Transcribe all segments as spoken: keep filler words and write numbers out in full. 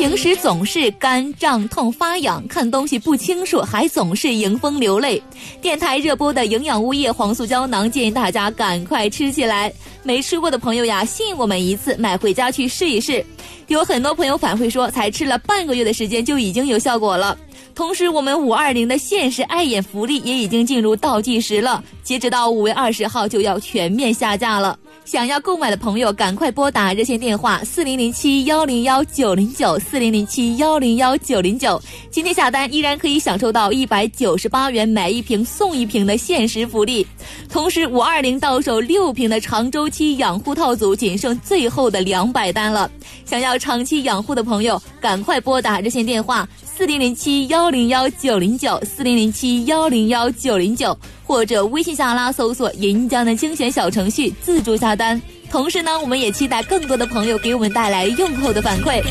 平时总是肝胀痛发痒，看东西不清楚，还总是迎风流泪。电台热播的营养物业黄素胶囊，建议大家赶快吃起来。没吃过的朋友呀，信我们一次，买回家去试一试。有很多朋友反馈说，才吃了半个月的时间就已经有效果了。同时我们五二零的限时爱眼福利也已经进入倒计时了，截止到五月二十号就要全面下架了。想要购买的朋友赶快拨打热线电话四零零七幺零幺九零九 四零零七幺零幺九零九，今天下单依然可以享受到一百九十八元买一瓶送一瓶的限时福利。同时五二零到手六瓶的长周期养护套组仅剩最后的两百单了，想要长期养护的朋友赶快拨打热线电话四零零七幺零幺九零九 四零零七幺零幺九零九，或者微信下拉搜索银江的精选小程序自助下单。同时呢，我们也期待更多的朋友给我们带来用后的反馈。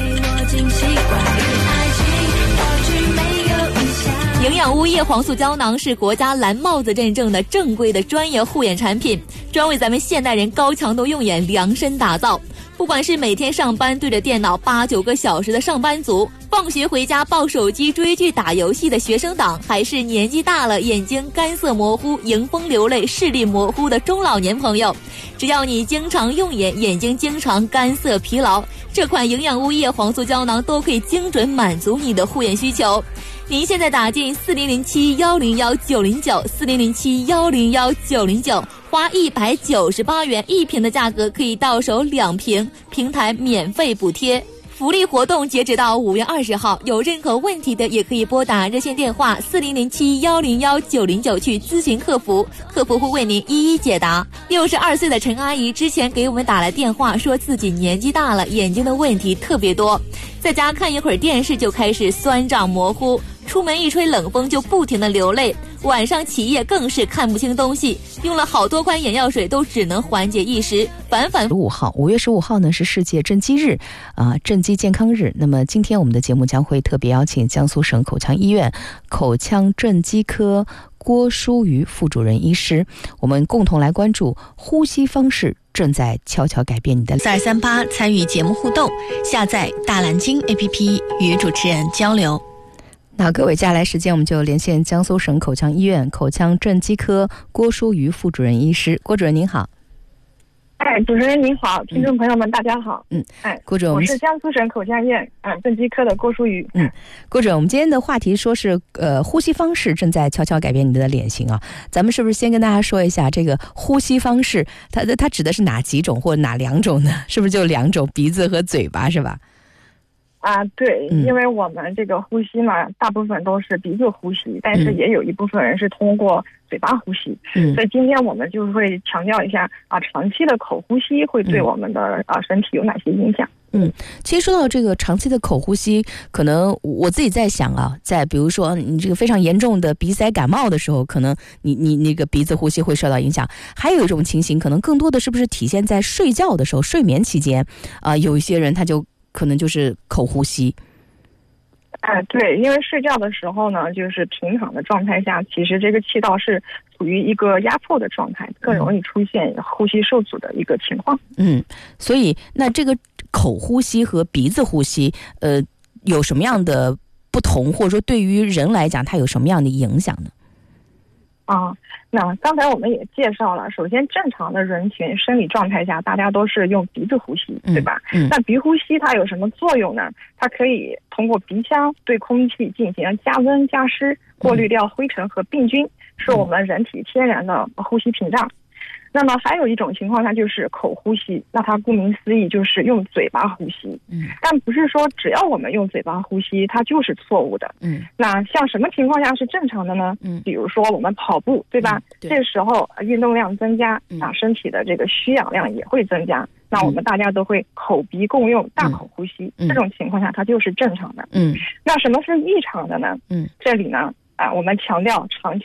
营养物业黄素胶囊是国家蓝帽子认证的正规的专业护眼产品，专为咱们现代人高强度用眼量身打造。不管是每天上班对着电脑八九个小时的上班族，放学回家抱手机追剧打游戏的学生党，还是年纪大了眼睛干涩模糊、迎风流泪、视力模糊的中老年朋友，只要你经常用眼，眼睛经常干涩疲劳，这款营养物业黄素胶囊都可以精准满足你的护眼需求。您现在打进四零零七幺零幺九零九 四零零七幺零幺九零九，花一百九十八元一瓶的价格可以到手两瓶，平台免费补贴。福利活动截止到五月二十号，有任何问题的也可以拨打热线电话四零零七幺零幺九零九去咨询客服，客服会为您一一解答。六十二岁的陈阿姨之前给我们打来电话，说自己年纪大了，眼睛的问题特别多，在家看一会儿电视就开始酸胀模糊，出门一吹冷风就不停地流泪，晚上起夜更是看不清东西，用了好多款眼药水都只能缓解一时，反反五号五月十五号呢是世界正畸日啊、呃，正畸健康日。那么今天我们的节目将会特别邀请江苏省口腔医院口腔正畸科郭淑瑜副主任医师，我们共同来关注呼吸方式正在悄悄改变你的。 四二三八参与节目互动，下载大蓝鲸 A P P 与主持人交流。 那各位，接下来时间我们就连线江苏省口腔医院口腔正畸科郭淑瑜副主任医师。郭主任您好。 哎，主持人您好，听众朋友们、嗯、大家好。 嗯， 哎， 郭主任， 我是江苏省口腔医院嗯正畸科的郭淑瑜。 嗯，郭主任，我们今天的话题说是呃呼吸方式正在悄悄改变你的脸型啊，咱们是不是先跟大家说一下这个呼吸方式，它它指的是哪几种或哪两种呢？是不是就两种，鼻子和嘴巴是吧？ 啊，对，因为我们这个呼吸嘛，大部分都是鼻子呼吸，但是也有一部分人是通过嘴巴呼吸，嗯，所以今天我们就会强调一下啊，长期的口呼吸会对我们的啊身体有哪些影响？ 嗯，其实说到这个长期的口呼吸，可能我自己在想啊，在比如说你这个非常严重的鼻塞感冒的时候，可能你你那个鼻子呼吸会受到影响。还有一种情形，可能更多的是不是体现在睡觉的时候，睡眠期间啊、呃，有一些人他就可能就是口呼吸。 哎，对，因为睡觉的时候呢，就是平躺的状态下，其实这个气道是处于一个压迫的状态，更容易出现呼吸受阻的一个情况。 嗯，所以那这个口呼吸和鼻子呼吸，呃，有什么样的不同，或者说对于人来讲，它有什么样的影响呢？ 啊，那刚才我们也介绍了，首先正常的人群生理状态下，大家都是用鼻子呼吸，对吧？嗯嗯、那鼻呼吸它有什么作用呢？它可以通过鼻腔对空气进行加温加湿，过滤掉灰尘和病菌，是我们人体天然的呼吸屏障。那么还有一种情况下就是口呼吸，那它顾名思义就是用嘴巴呼吸。嗯，但不是说只要我们用嘴巴呼吸，它就是错误的。嗯，那像什么情况下是正常的呢？嗯，比如说我们跑步，对吧？嗯、这时候运动量增加，啊，身体的这个需氧量也会增加。嗯、那我们大家都会口鼻共用，大口呼吸。嗯、这种情况下它就是正常的。嗯，那什么是异常的呢？嗯，这里呢？啊，我们强调长期